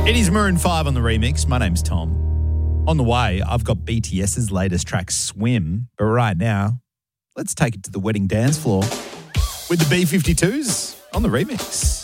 It is Maroon 5 on the remix. My name's Tom. On the way, I've got BTS's latest track, Swim. But right now, let's take it to the wedding dance floor with the B-52s on the remix.